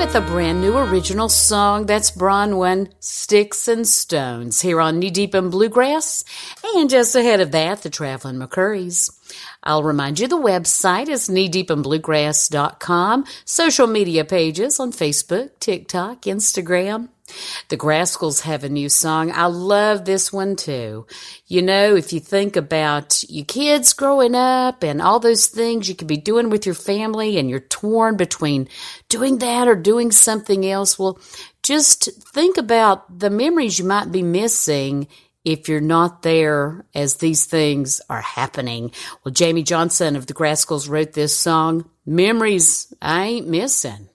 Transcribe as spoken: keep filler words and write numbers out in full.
with a brand new original song. That's Bronwyn, Sticks and Stones, here on Knee Deep in Bluegrass. And just ahead of that, the Traveling McCurries. I'll remind you the website is knee deep in bluegrass dot com. Social media pages on Facebook, TikTok, Instagram. The Grascals have a new song. I love this one too. You know, if you think about your kids growing up and all those things you could be doing with your family and you're torn between doing that or doing something else, well, just think about the memories you might be missing if you're not there as these things are happening. Well, Jamie Johnson of the Grascals wrote this song, Memories I Ain't Missing.